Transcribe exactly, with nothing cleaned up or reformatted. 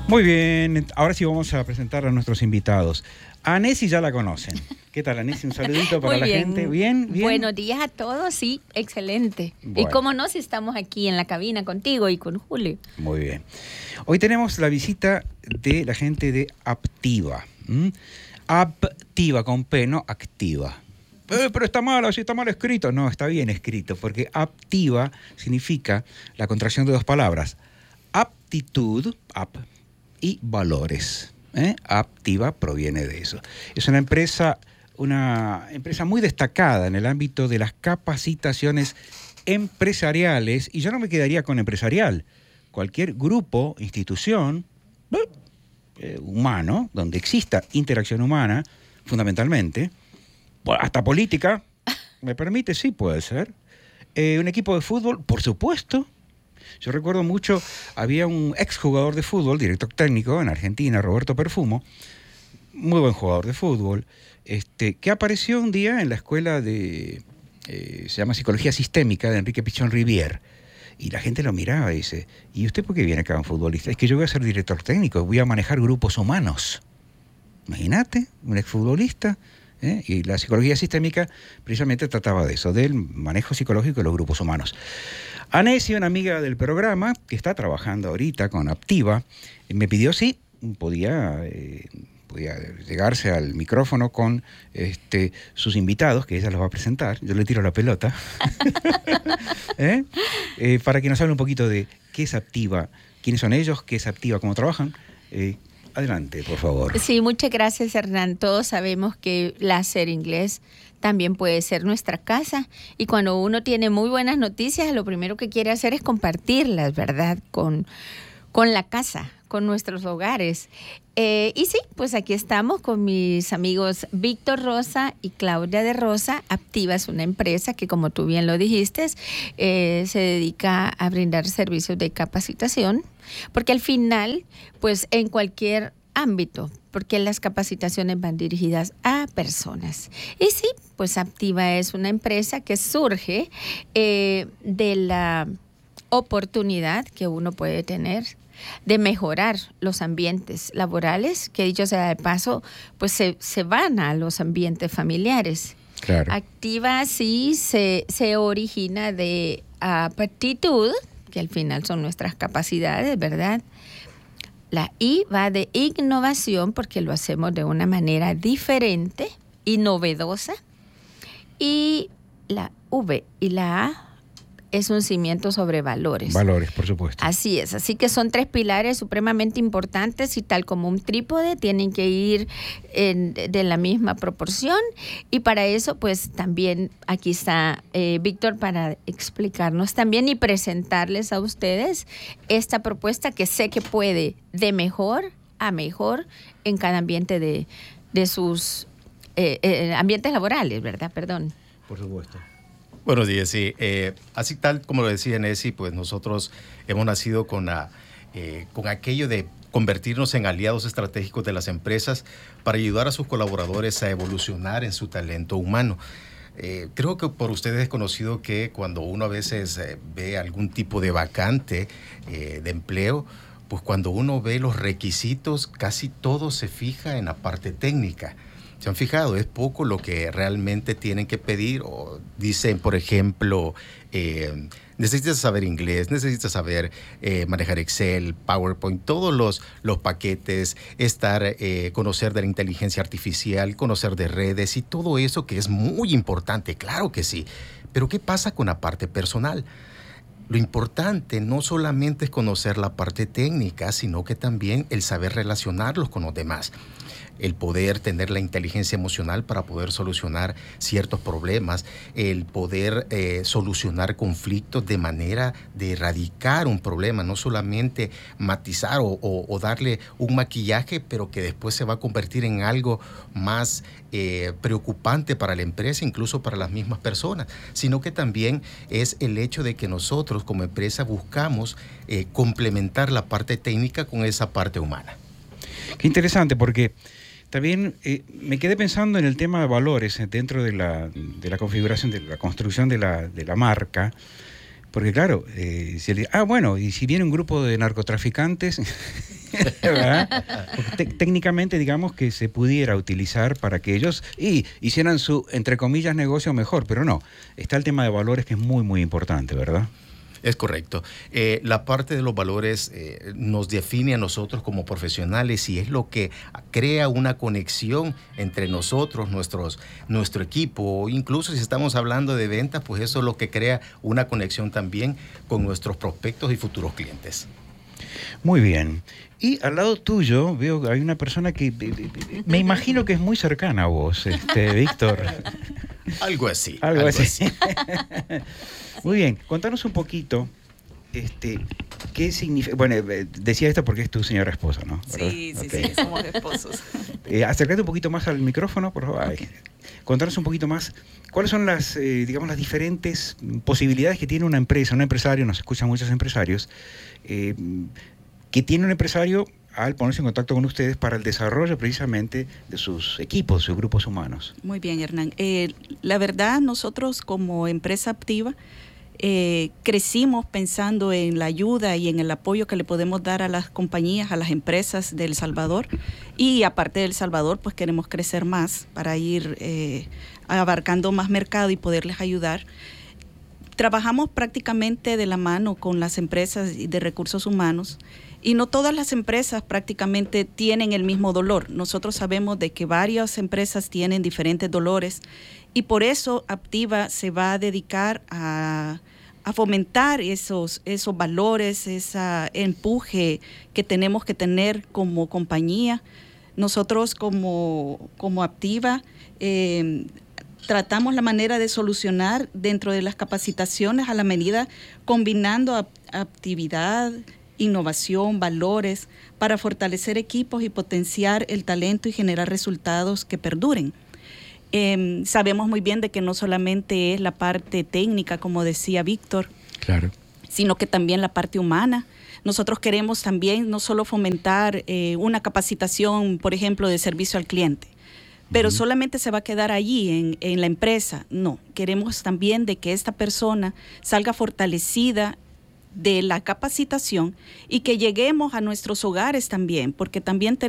Muy bien, ahora sí vamos a presentar a nuestros invitados. A Nessi ya la conocen. ¿Qué tal, Nessi? Un saludito para Muy la bien. gente. ¿Bien? ¿Bien? Buenos días a todos, sí, excelente. Bueno. Y cómo no, si estamos aquí en la cabina contigo y con Julio. Muy bien. Hoy tenemos la visita de la gente de Aptiva. ¿Mm? Aptiva con P, no activa. Eh, pero está mal, así está mal escrito. No, está bien escrito, porque Aptiva significa la contracción de dos palabras. Aptitud, ap, y valores. ¿Eh? Aptiva proviene de eso. Es una empresa, una empresa muy destacada en el ámbito de las capacitaciones empresariales, y yo no me quedaría con empresarial. Cualquier grupo, institución, eh, humano, donde exista interacción humana, fundamentalmente, hasta política, me permite, sí puede ser. Eh, un equipo de fútbol, por supuesto. Yo recuerdo mucho, había un exjugador de fútbol, director técnico en Argentina, Roberto Perfumo, muy buen jugador de fútbol, este, que apareció un día en la escuela de, eh, se llama Psicología Sistémica, de Enrique Pichón Rivière, y la gente lo miraba y dice, ¿y usted por qué viene acá un futbolista? Es que yo voy a ser director técnico, voy a manejar grupos humanos. Imagínate, un exfutbolista. ¿Eh? Y la psicología sistémica precisamente trataba de eso, del manejo psicológico de los grupos humanos. Nessi, una amiga del programa, que está trabajando ahorita con Aptiva, me pidió si podía, eh, podía llegarse al micrófono con este, sus invitados, que ella los va a presentar. Yo le tiro la pelota. ¿Eh? Eh, para que nos hable un poquito de qué es Aptiva, quiénes son ellos, qué es Aptiva, cómo trabajan. Eh, Adelante, por favor. Sí, muchas gracias, Hernán. Todos sabemos que Láser Inglés también puede ser nuestra casa, y cuando uno tiene muy buenas noticias, lo primero que quiere hacer es compartirlas, ¿verdad? Con, con la casa, con nuestros hogares. Eh, y sí, pues aquí estamos con mis amigos Víctor Rosa y Claudia de Rosa. Aptiva es una empresa que, como tú bien lo dijiste, eh, se dedica a brindar servicios de capacitación, porque al final, pues en cualquier ámbito, porque las capacitaciones van dirigidas a personas. Y sí, pues Aptiva es una empresa que surge eh, de la oportunidad que uno puede tener de mejorar los ambientes laborales, que dicho sea de paso, pues se, se van a los ambientes familiares. Claro. Aptiva sí se, se origina de aptitud, que al final son nuestras capacidades, ¿verdad? La I va de innovación, porque lo hacemos de una manera diferente y novedosa. Y la V y la A es un cimiento sobre valores. Valores, por supuesto. Así es, así que son tres pilares supremamente importantes, y tal como un trípode tienen que ir en, de la misma proporción, y para eso pues también aquí está eh, Víctor para explicarnos también y presentarles a ustedes esta propuesta que sé que puede de mejor a mejor en cada ambiente de, de sus eh, eh, ambientes laborales, ¿verdad? Perdón. Por supuesto. Buenos días, sí. Eh, así tal como lo decía Nessi, pues nosotros hemos nacido con, la, eh, con aquello de convertirnos en aliados estratégicos de las empresas para ayudar a sus colaboradores a evolucionar en su talento humano. Eh, creo que por ustedes es conocido que cuando uno a veces eh, ve algún tipo de vacante eh, de empleo, pues cuando uno ve los requisitos, casi todo se fija en la parte técnica. ¿Se han fijado? Es poco lo que realmente tienen que pedir, o dicen, por ejemplo, eh, necesitas saber inglés, necesitas saber eh, manejar Excel, PowerPoint, todos los, los paquetes, estar, eh, conocer de la inteligencia artificial, conocer de redes y todo eso, que es muy importante, claro que sí. Pero ¿qué pasa con la parte personal? Lo importante no solamente es conocer la parte técnica, sino que también el saber relacionarlos con los demás. El poder tener la inteligencia emocional para poder solucionar ciertos problemas, el poder eh, solucionar conflictos de manera de erradicar un problema, no solamente matizar o, o, o darle un maquillaje, pero que después se va a convertir en algo más eh, preocupante para la empresa, incluso para las mismas personas, sino que también es el hecho de que nosotros como empresa buscamos eh, complementar la parte técnica con esa parte humana. Qué interesante, porque también eh, me quedé pensando en el tema de valores eh, dentro de la, de la configuración, de la construcción de la, de la marca, porque claro, eh, si el, ah bueno, y si viene un grupo de narcotraficantes, ¿verdad? Porque técnicamente, digamos que se pudiera utilizar para que ellos y hicieran su, entre comillas, negocio mejor, pero no. Está el tema de valores que es muy, muy importante, ¿verdad? Es correcto. Eh, la parte de los valores eh, nos define a nosotros como profesionales y es lo que crea una conexión entre nosotros, nuestros, nuestro equipo. Incluso si estamos hablando de ventas, pues eso es lo que crea una conexión también con nuestros prospectos y futuros clientes. Muy bien. Y al lado tuyo veo que hay una persona que me imagino que es muy cercana a vos, este, Víctor. Algo así. Algo, algo así. así. Muy bien, contanos un poquito, este, qué significa, bueno, decía esto porque es tu señora esposa, ¿no? ¿Verdad? Sí, sí, Okay. sí, somos esposos. Eh, acércate un poquito más al micrófono, por favor. Ay. Contanos un poquito más, ¿cuáles son las, eh, digamos, las diferentes posibilidades que tiene una empresa, un empresario, nos escuchan muchos empresarios, eh, que tiene un empresario al ponerse en contacto con ustedes para el desarrollo precisamente de sus equipos, sus grupos humanos? Muy bien, Hernán. Eh, la verdad, nosotros como empresa Aptiva eh, crecimos pensando en la ayuda y en el apoyo que le podemos dar a las compañías, a las empresas de El Salvador. Y aparte de El Salvador, pues queremos crecer más para ir eh, abarcando más mercado y poderles ayudar. Trabajamos prácticamente de la mano con las empresas de recursos humanos y no todas las empresas prácticamente tienen el mismo dolor. Nosotros sabemos de que varias empresas tienen diferentes dolores y por eso Aptiva se va a dedicar a, a fomentar esos, esos valores, ese empuje que tenemos que tener como compañía. Nosotros como, como Aptiva eh, tratamos la manera de solucionar dentro de las capacitaciones a la medida, combinando ap- actividad, innovación, valores, para fortalecer equipos y potenciar el talento y generar resultados que perduren. Eh, sabemos muy bien de que no solamente es la parte técnica, como decía Víctor, Claro. sino que también la parte humana. Nosotros queremos también no solo fomentar eh, una capacitación, por ejemplo, de servicio al cliente, pero uh-huh. solamente se va a quedar allí en, en la empresa. No, queremos también de que esta persona salga fortalecida de la capacitación y que lleguemos a nuestros hogares también, porque también tenemos